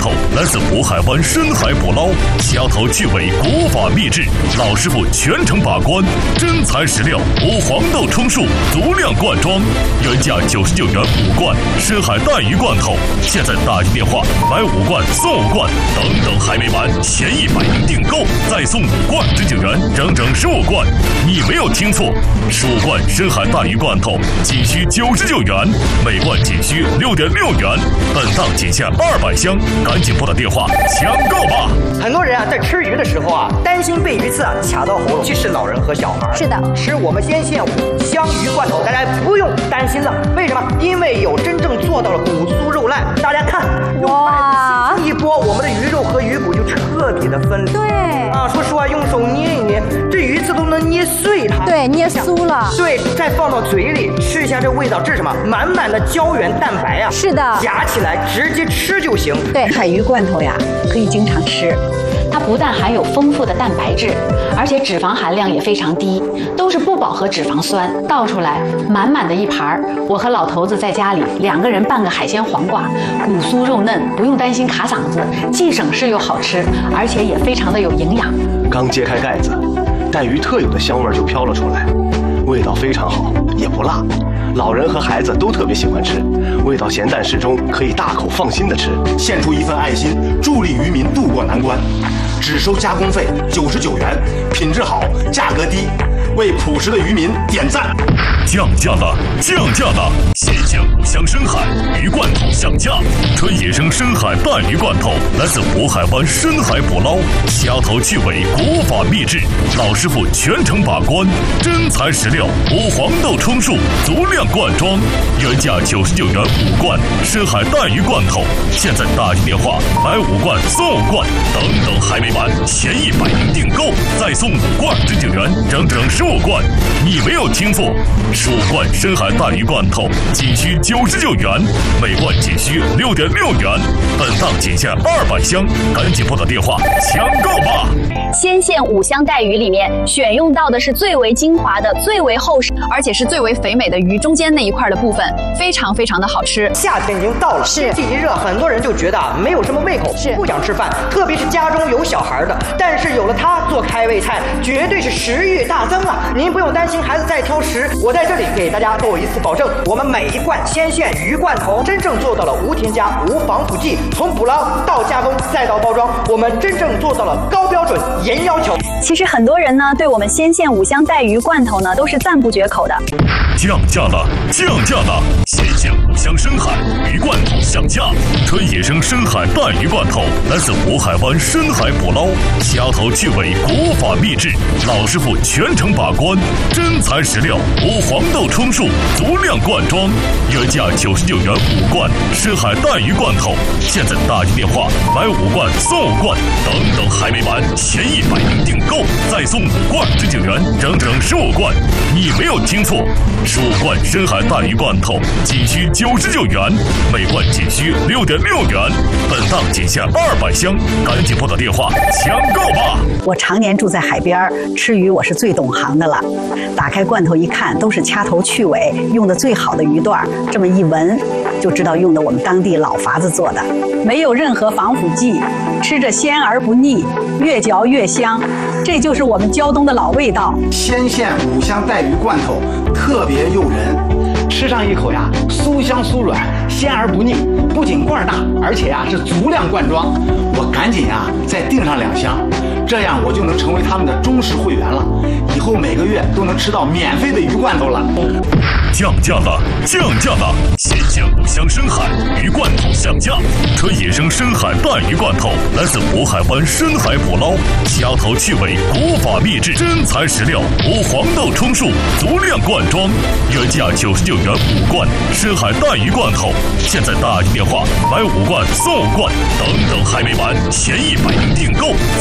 头来自渤海湾深海捕捞，虾头去尾古法秘制，老师傅全程把关，真材实料，无黄豆充数，足量罐装，原价99元5罐深海带鱼罐头，现在打进电话买5罐送5罐，等还没完，前100元订购再送5罐19元，整15罐，你没有听错，15罐深海带鱼罐头仅需99元，每罐仅需6.6元，本档仅限200箱，赶紧拨打电话抢购吧！ 很多人在吃鱼的时候担心被鱼刺卡到喉咙，既是老人和小孩。 是的， 吃我们鲜线5香鱼罐头，大家不用担心了。为什么？因为有真正做到了骨酥肉烂。大家看，用筷子一拨，我们的鱼肉和鱼骨就彻底的分离。 对说实话，用手捏一捏，这鱼刺都能捏碎它。 对，捏酥了。 对，再放到嘴里吃一下，这味道，这是什么？满满的胶原蛋白是的， 夹起来直接吃就行。 对， 海鱼罐头呀，可以经常吃。 它不但含有丰富的蛋白质，而且脂肪含量也非常低，都是不饱和脂肪酸。倒出来满满的一盘，我和老头子在家里2个人拌个海鲜黄瓜，骨酥肉嫩，不用担心卡嗓子，既省事又好吃，而且也非常的有营养。 刚揭开盖子，带鱼特有的香味就飘了出来，味道非常好，也不辣，老人和孩子都特别喜欢吃，味道咸淡适中，可以大口放心的吃。 献出一份爱心，助力渔民渡过难关，只收加工费99元，品质好，价格低，为朴实的渔民点赞。 降价了，降价了！鲜线5香深海鱼罐头降价，纯野生深海带鱼罐头来自渤海湾深海捕捞，虾头去尾古法秘制，老师傅全程把关，真材实料，无黄豆充数，足量罐装，原价99元5罐深海带鱼罐头，现在打进电话买5罐送5罐，等还没完，前100元订购再送5罐19元，整15罐，你没有听错，15罐深海带鱼罐头仅需99元，每罐仅需6.6元，本档仅限200箱，赶紧拨打电话抢购吧！ 鲜线5香带鱼里面选用到的是最为精华的、最为厚实，而且是最为肥美的鱼中间那一块的部分，非常的好吃。 夏天已经到了，天气一热，很多人就觉得没有什么胃口，不想吃饭，特别是家中有小孩的。但是有了它做开胃菜，绝对是食欲大增啊！您不用担心孩子再挑食，我在这里给大家做一次保证，我们每一罐鲜线鱼罐头真正做到了无添加、无防腐剂，从捕捞到加工再到包装，我们真正做到了高标准、严要求。 其实很多人呢对我们鲜线5香带鱼罐头呢都是赞不绝口的。 降价了，降价了！鲜线5香深海鱼罐头降价，纯野生深海带鱼罐头来自渤海湾深海捕捞，虾头去尾古法秘制，老师傅全程把关，真材实料，无黄豆充数，足量罐装，原价99元5罐深海带鱼罐头，现在打进电话买5罐送5罐，等还没完，前100元订购再送5罐19元，整15罐，你没有听错，15罐深海带鱼罐头仅需99元，每罐仅需6.6元，本档仅限200箱，赶紧拨打电话抢购吧！ 我常年住在海边，吃鱼我是最懂行的了。打开罐头一看，都是掐头去尾，用的最好的鱼段，这么一闻就知道用的我们当地老法子做的，没有任何防腐剂，吃着鲜而不腻，越嚼越香，这就是我们胶东的老味道。 鲜线5香带鱼罐头特别诱人，吃上一口呀，酥香酥软，鲜而不腻，不仅罐大，而且是足量罐装。我赶紧再订上2箱，这样我就能成为他们的忠实会员了，以后每个月都能吃到免费的鱼罐头了。 降价了，降价了！鲜线5香深海鱼罐头降价，纯野生深海带鱼罐头来自渤海湾深海捕捞，虾头去尾古法秘制，真材实料，无黄豆充数，足量罐装，原价99元5罐深海带鱼罐头，现在打进电话买5罐送5罐，等还没完，前100元订购再送5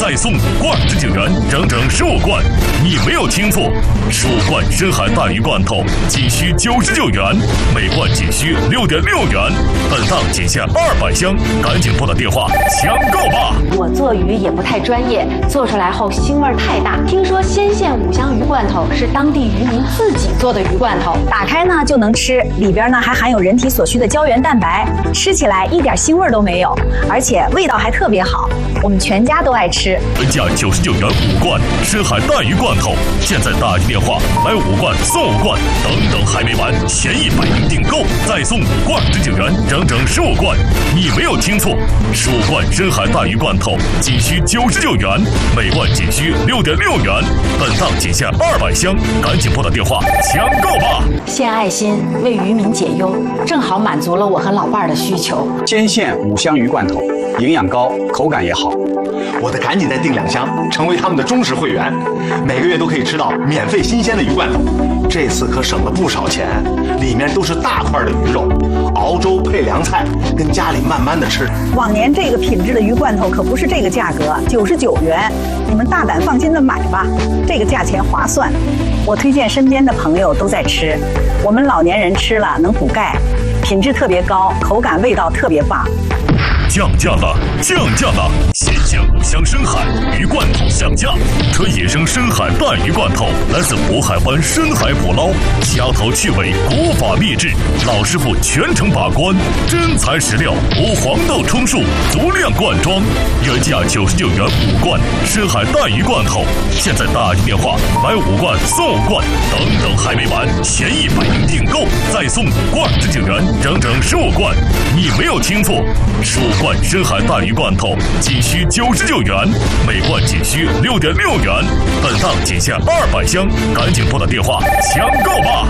罐直井源整整15罐，你没有听错，15罐深海带鱼罐头仅需99元，每罐仅需6.6元，本档仅限200箱，赶紧拨打电话抢购吧！ 我做鱼也不太专业，做出来后腥味太大。听说鲜县五香鱼罐头是当地渔民自己做的鱼罐头， 打开呢就能吃，里边呢还含有人体所需的胶原蛋白，吃起来一点腥味都没有，而且味道还特别好，我们全家都爱吃。 原价99元5罐深海带鱼罐头，现在打一电话买5罐送5罐，等还没完，前100名订购再送5罐直井源整整15罐，你没有听错，15罐深海带鱼罐头仅需99元，每罐仅需6.6元，本档仅限200箱，赶紧拨打电话抢购吧！ 献爱心为渔民解忧，正好满足了我和老伴儿的需求。 鲜县五香鱼罐头，营养高，口感也好。 我得赶紧再订2箱，成为他们的忠实会员，每个月都可以吃到免费新鲜的鱼罐头。这次可省了不少钱，里面都是大块的鱼肉，熬粥配凉菜，跟家里慢慢的吃。 往年这个品质的鱼罐头可不是这个价格，99元，你们大胆放心的买吧，这个价钱划算。我推荐身边的朋友都在吃，我们老年人吃了能补钙，品质特别高，口感味道特别棒。 降价了，降价了！鲜县五香深海鱼罐头降价，纯野生深海带鱼罐头，来自渤海湾深海捕捞，掐头去尾，古法秘制，老师傅全程把关，真材实料，无黄豆充数，足量灌装，原价99元5罐深海带鱼罐头，现在打一电话买5罐送5罐，等还没完，前100名订购再送5罐直井源整整15罐，你没有听错，15罐深海带鱼罐头仅需99元，每罐仅需6.6元，本档仅限200箱，赶紧拨打电话抢购吧！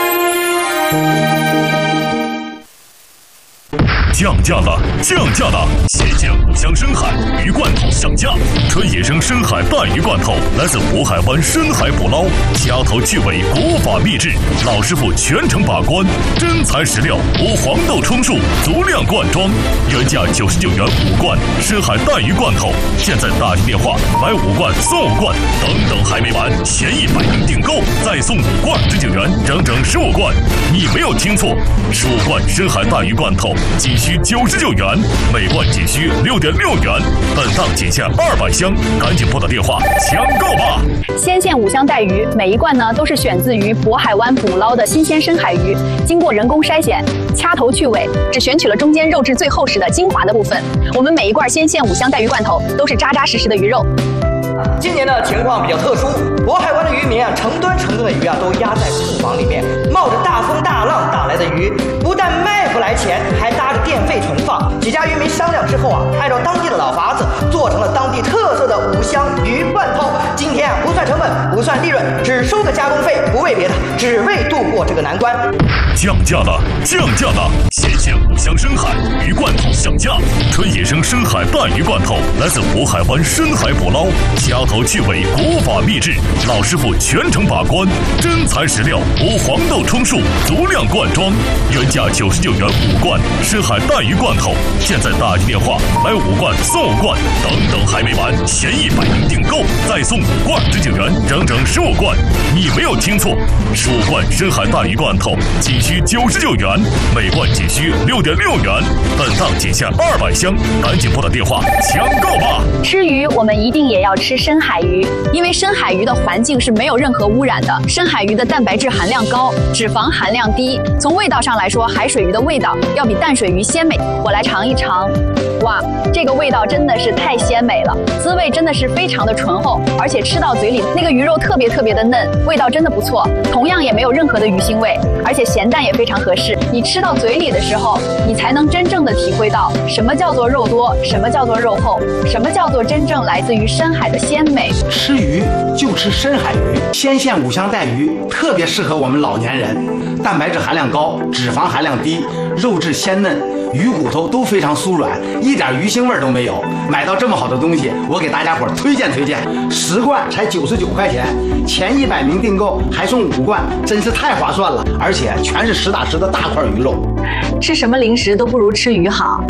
降价了，降价了！鲜县五香深海鱼罐头降价，纯野生深海带鱼罐头，来自渤海湾深海捕捞，掐头去尾，古法秘制，老师傅全程把关，真材实料，无黄豆充数，足量灌装，原价99元5罐深海带鱼罐头，现在打一电话买5罐送5罐，等还没完，前100名订购再送5罐直井源整整15罐，你没有听错，15罐深海带鱼罐头仅需99元，每罐仅需6.6元，本档仅限200箱，赶紧拨打电话抢购吧！ 鲜县五香带鱼，每一罐呢都是选自于渤海湾捕捞的新鲜深海鱼，经过人工筛选，掐头去尾，只选取了中间肉质最厚实的精华的部分。我们每一罐鲜县五香带鱼罐头都是扎扎实实的鱼肉。 今年的情况比较特殊，渤海湾的渔民成吨的鱼都压在库房里面，冒着大风大浪打来的鱼，不但卖不来钱，还搭着电费存放。几家渔民商量之后按照当地的老法子，做成了当地特色的五香鱼罐头。今天不算成本，不算利润，只收个加工费，不为别的，只为度过这个难关。 降价了，降价了！鲜县五香深海鱼罐头降价，纯野生深海带鱼罐头，来自渤海湾深海捕捞，掐头去尾，古法秘制，老师傅全程把关，真材实料，无黄豆充数，足量灌装，原价99元5罐深海带鱼罐头，现在打一电话买5罐送5罐，等还没完，前100名订购再送5罐直井源整整15罐，你没有听错，15罐深海带鱼罐头仅需99元，每罐仅需6.6元，本档仅限200箱，赶紧拨打电话抢购吧！ 吃鱼我们一定也要吃深海鱼，因为深海鱼的环境是没有任何污染的，深海鱼的蛋白质含量高，脂肪含量低。从味道上来说，海水鱼的味道要比淡水鱼鲜美。我来尝一尝，哇，这个味道真的是太鲜美了，滋味真的是非常的醇厚，而且吃到嘴里那个鱼肉特别的嫩，味道真的不错，同样也没有任何的鱼腥味，而且咸淡也非常合适。你吃到嘴里的时候，你才能真正的体会到什么叫做肉多，什么叫做肉厚，什么叫做真正来自于深海的鲜美。 吃鱼就吃深海鱼，鲜县五香带鱼特别适合我们老年人，蛋白质含量高，脂肪含量低，肉质鲜嫩，鱼骨头都非常酥软，一点鱼腥味都没有。买到这么好的东西，我给大家伙推荐，10罐才99块钱，前100名订购还送5罐，真是太划算了，而且全是实打实的大块鱼肉。 吃什么零食都不如吃鱼好，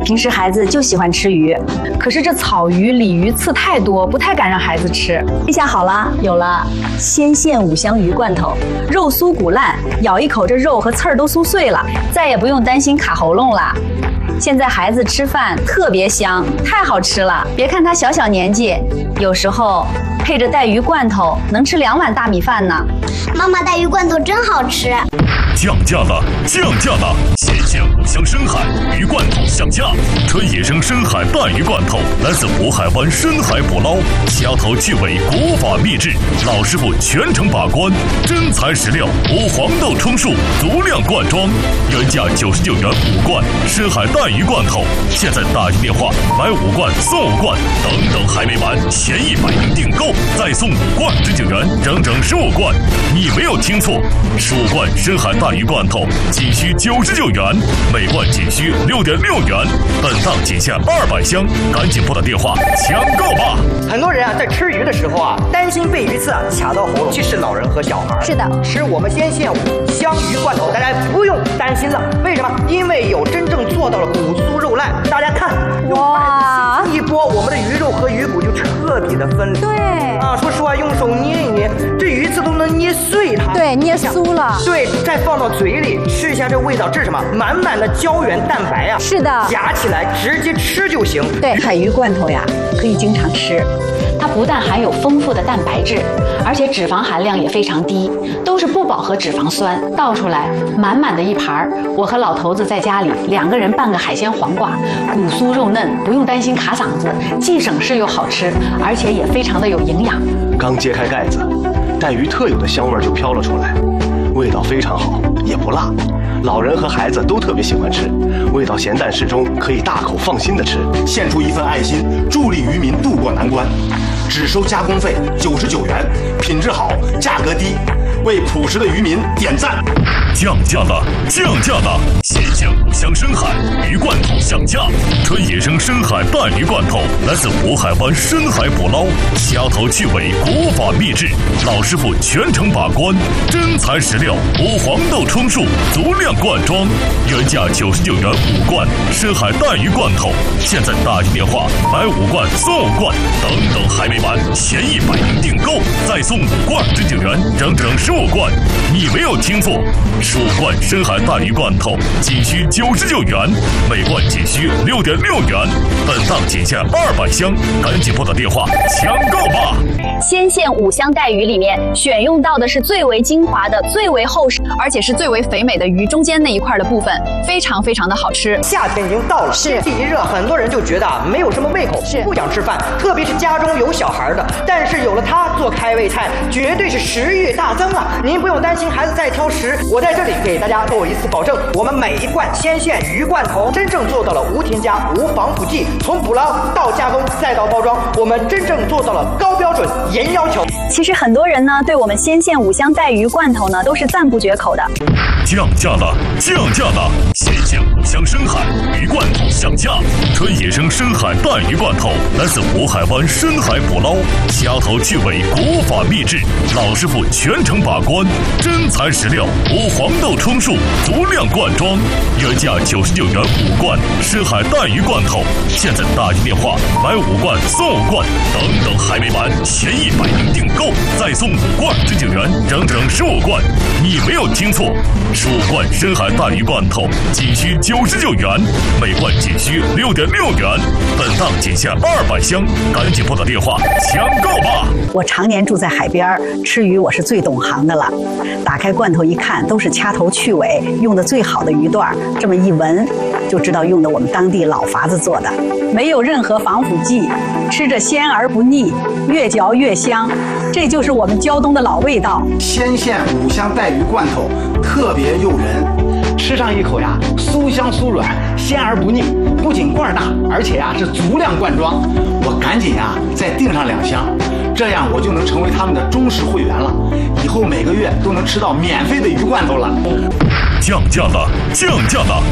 平时孩子就喜欢吃鱼，可是这草鱼、鲤鱼刺太多，不太敢让孩子吃。 这下好了，有了鲜线五香鱼罐头，肉酥骨烂，咬一口这肉和刺儿都酥碎了， 再也不用担心卡喉咙啦。现在孩子吃饭特别香，太好吃了。别看他小小年纪，有时候配着带鱼罐头能吃2碗大米饭呢。 妈妈，带鱼罐头真好吃。 降价了，降价了！鲜线五香深海鱼罐头降价，纯野生深海带鱼罐头，来自渤海湾深海捕捞，掐头去尾，国法秘制，老师傅全程把关，真材实料，无黄豆充数，足量灌装，原价99元5罐深海带鱼罐头，现在打进电话买5罐送5罐，等还没完，前100名订购再送5罐19元，整15罐，你没有听错，15罐深海带鱼罐头仅需99元，每罐仅需6.6元，本档仅限200箱，赶紧拨打电话抢购吧！ 很多人在吃鱼的时候担心被鱼刺卡到喉咙，既是老人和小孩。 是的， 吃我们鲜线五香鱼罐头，大家不用担心了。为什么？因为有真正做到了骨酥肉烂。大家看，哇，一剥，我们的鱼肉和鱼骨就彻底的分离。 对说实话，用手捏一捏，这鱼刺都能捏碎它。 对，捏酥了。 对，再放到嘴里吃一下，这味道，这是什么？满满的胶原蛋白是的， 夹起来直接吃就行。 对，海鱼罐头呀，可以经常吃。 它不但含有丰富的蛋白质，而且脂肪含量也非常低，都是不饱和脂肪酸。倒出来满满的一盘，我和老头子在家里2个人拌个海鲜黄瓜，骨酥肉嫩，不用担心卡嗓子，既省事又好吃，而且也非常的有营养。 刚揭开盖子，带鱼特有的香味就飘了出来，味道非常好，也不辣，老人和孩子都特别喜欢吃，味道咸淡适中，可以大口放心的吃。 献出一份爱心，助力渔民渡过难关，只收加工费99元，品质好，价格低，为朴实的渔民点赞。 降价了，降价了！鲜线五香深海鱼罐头降价，纯野生深海带鱼罐头，来自渤海湾深海捕捞，掐头去尾，国法秘制，老师傅全程把关，真材实料，无黄豆充数，足量灌装，原价99元5罐深海带鱼罐头，现在打进电话买5罐送5罐，等还没完，前100名订购再送5罐19元，整15罐，你没有听错，15罐深海带鱼罐头仅需99元，每罐仅需6.6元，本档仅限200箱，赶紧拨打电话抢购吧！ 鲜线五香带鱼里面选用到的是最为精华的、最为厚实，而且是最为肥美的鱼中间那一块的部分，非常的好吃。 夏天已经到了，天气一热，很多人就觉得没有什么胃口，不想吃饭，特别是家中有小孩的。但是有了它做开胃菜，绝对是食欲大增啊！您不用担心孩子在挑食，我在这里给大家做一次保证，我们每一罐鲜线鱼罐头真正做到了无添加、无防腐剂，从捕捞到加工再到包装，我们真正做到了高标准、严要求。 其实很多人呢，对我们鲜线五香带鱼罐头呢，都是赞不绝口的。 降价了，降价了！鲜线五香深海鱼罐头降价，纯野生深海带鱼罐头，来自渤海湾深海捕捞，掐头去尾，国法秘制，老师傅全程把关，真材实料，无黄豆充数，足量灌装，原价99元5罐深海带鱼罐头，现在打进电话买5罐送5罐，等还没完，前100名订购再送5罐19元，整15罐，你没有听错，15罐深海带鱼罐头仅需99元，每罐仅需6.6元，本档仅限200箱，赶紧拨打电话抢购吧！ 我常年住在海边，吃鱼我是最懂行的了。打开罐头一看，都是掐头去尾，用的最好的鱼段，这么一闻就知道用的我们当地老法子做的，没有任何防腐剂，吃着鲜而不腻，越嚼越香，这就是我们胶东的老味道。 鲜线五香带鱼罐头特别诱人，吃上一口呀，酥香酥软，鲜而不腻，不仅罐大，而且是足量灌装。我赶紧再订上2箱，这样我就能成为他们的忠实会员了，以后每个月都能吃到免费的鱼罐头了。 降价了，降价了！鲜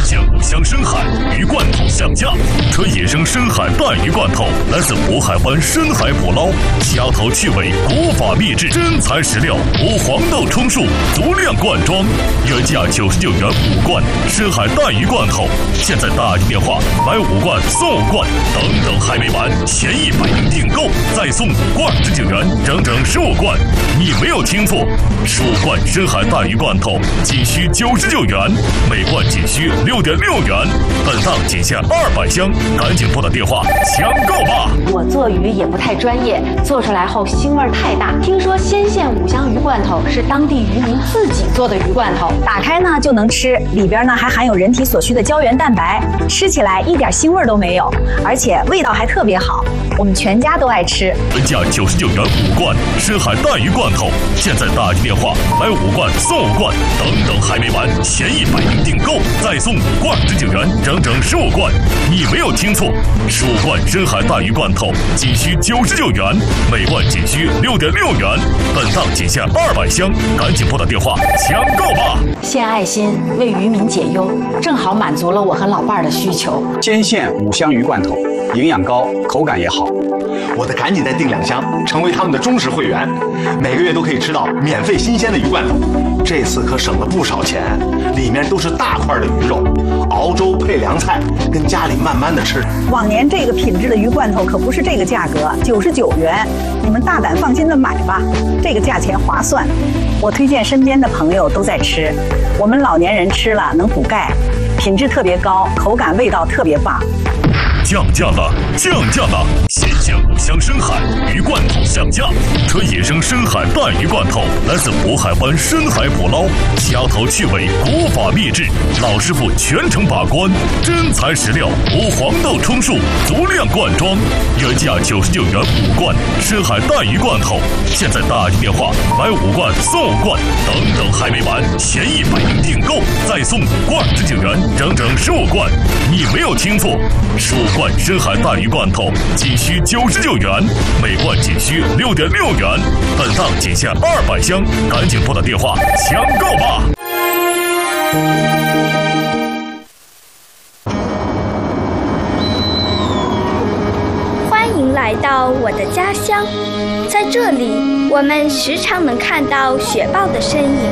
县五香深海鱼罐头上架，纯野生深海带鱼罐头，来自渤海湾深海捕捞，虾头去尾，古法秘制，真材实料，无黄豆充数，足量罐装，原价99元5罐深海带鱼罐头，现在打电话买5罐送5罐，等还没完，前100元订购再送5罐19元，整整15罐，你没有听错，15罐深海带鱼罐头仅需99元，每罐仅需6.6元，本档仅限200箱，赶紧拨打电话抢购吧！ 我做鱼也不太专业，做出来后腥味太大。听说鲜县五香鱼罐头是当地渔民自己做的鱼罐头， 打开呢就能吃，里边呢还含有人体所需的胶原蛋白，吃起来一点腥味都没有，而且味道还特别好，我们全家都爱吃。 原价99元5罐深海带鱼罐头，现在打电话买5罐送5罐，等还没完，前100元订购再送5罐19元，整整15罐，你没有听错，15罐深海带鱼罐头仅需99元，每罐仅需6.6元，本档仅限200箱，赶紧拨打电话抢购吧！ 献爱心为渔民解忧，正好满足了我和老伴儿的需求。 鲜县五香鱼罐头，营养高，口感也好。 我得赶紧再订2箱，成为他们的忠实会员，每个月都可以吃到免费新鲜的鱼罐头。这次可省了不少钱，里面都是大块的鱼肉，熬粥配凉菜，跟家里慢慢的吃。 往年这个品质的鱼罐头可不是这个价格，99元，你们大胆放心的买吧，这个价钱划算。我推荐身边的朋友都在吃，我们老年人吃了能补钙，品质特别高，口感味道特别棒。 降价了，降价了！鲜县五香深海鱼罐头上架，纯野生深海带鱼罐头，来自渤海湾深海捕捞，虾头去尾，古法秘制，老师傅全程把关，真材实料，无黄豆充数，足量罐装，原价99元5罐深海带鱼罐头，现在打电话买5罐送5罐，等还没完，前100元订购再送5罐19元，整整15罐，你没有听错，15罐深海带鱼罐头仅需99元，每罐仅需6.6元，本档仅限200箱，赶紧拨打电话抢购吧！ 欢迎来到我的家乡，在这里，我们时常能看到雪豹的身影。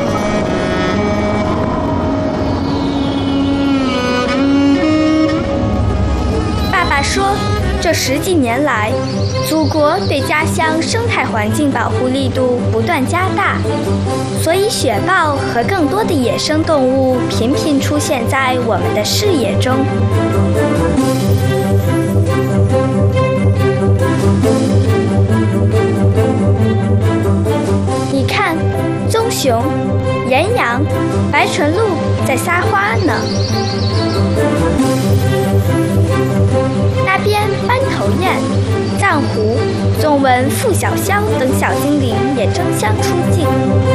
爸爸说，这10几年来，祖国对家乡生态环境保护力度不断加大，所以雪豹和更多的野生动物频频出现在我们的视野中。你看，棕熊、岩羊、白唇鹿在撒花呢。那边斑头雁、藏狐、纵纹腹小象等小精灵也争相出镜。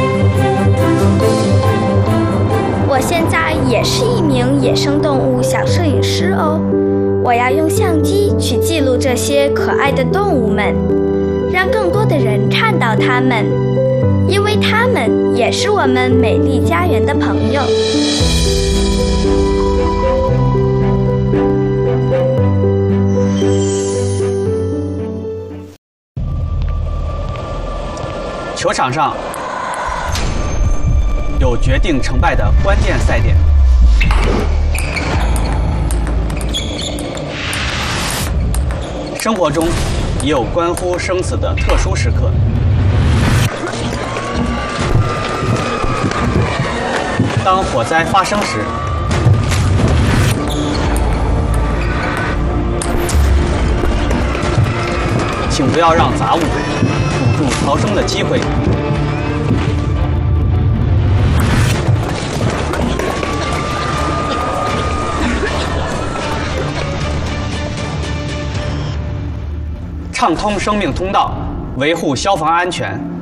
我现在也是一名野生动物小摄影师哦，我要用相机去记录这些可爱的动物们，让更多的人看到它们，因为它们也是我们美丽家园的朋友。 球场上有决定成败的关键赛点，生活中也有关乎生死的特殊时刻。当火灾发生时，请不要让杂物堵住逃生的机会。畅通生命通道，维护消防安全，